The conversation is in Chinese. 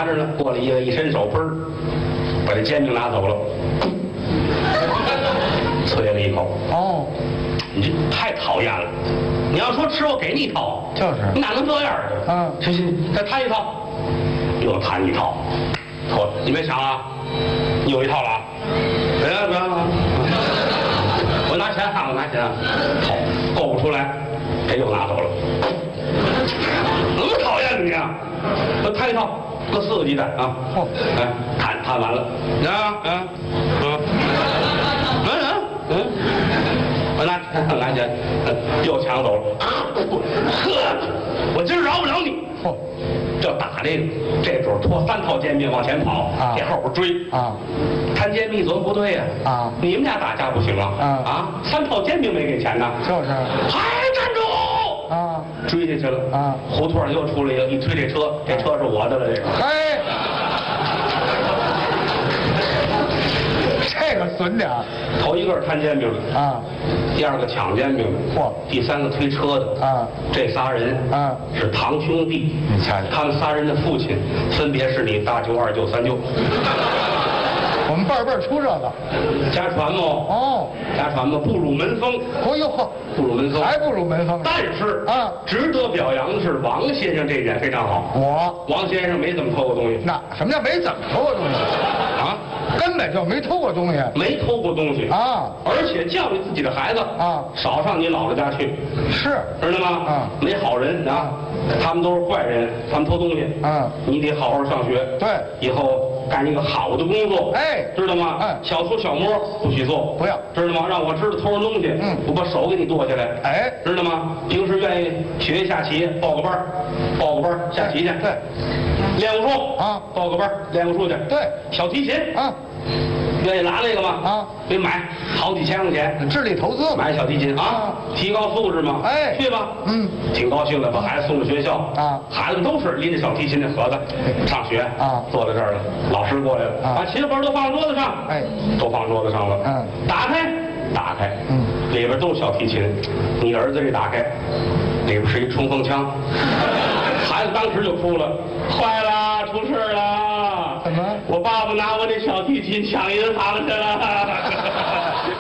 拿着呢，过来一位一伸手，砰，把这煎饼拿走了，啐了一口。 哦， 你这太讨厌了！你要说吃，我给你一套， 就是你哪能这样啊？ 嗯， 行，再摊一套，又摊一套，错了，你没想啊？你有一套了啊？不要，我拿钱啊，我拿钱啊，好，够不出来，这又拿走了，怎么讨厌你啊？我摊一套，搁4个鸡蛋啊，哎，摊完了，我拿钱，又抢走了。呵，我今儿饶不了你。这打这准拖3套煎饼往前跑，这后边追啊。摊煎饼怎么不对呀？啊，你们俩打架不行啊！3套煎饼没给钱呢。 就是。 还站住！啊，追下去了啊！胡同上又出来一推这车是我的了。 嘿。这个损点儿， 头一个摊煎饼的啊，第二个抢煎饼的，嚯，第3个推车的啊。这仨人啊是堂兄弟， 你瞧瞧， 他们仨人的父亲分别是你大舅、二舅、三舅。 我们辈儿出这个， 家传嘛。哦，家传嘛，不辱门风。 哦呦， 不辱门风， 还不辱门风。 但是啊，值得表扬的是王先生这一点非常好。王先生没怎么偷过东西。 那什么叫没怎么偷过东西？啊，根本就没偷过东西。 没偷过东西啊，而且教育自己的孩子啊，少上你姥姥家去。是，知道吗？啊，没好人啊，他们都是坏人，他们偷东西。嗯，你得好好上学。对，以后干一个好的工作。哎，知道吗？嗯，小偷小摸不许做，不要，知道吗？让我知道偷人东西，我把手给你剁下来。哎，知道吗？平时愿意学下棋，报个班下棋去。对，练武术啊，报个班练武术去。对，小提琴啊。愿意拿那个吗？啊，给买好几千块钱， 智力投资， 买小提琴啊，提高素质嘛。哎，去吧。嗯，挺高兴的，把孩子送到学校啊。孩子们都是拎着小提琴的盒子上学啊，坐在这儿了。老师过来了，把琴盒都放桌子上。哎，都放桌子上了。嗯，打开。嗯，里边都是小提琴。你儿子这打开，里边是一冲锋枪。孩子当时就哭了，坏了，出事了。怎么？我爸爸拿我这小提琴抢银行去了。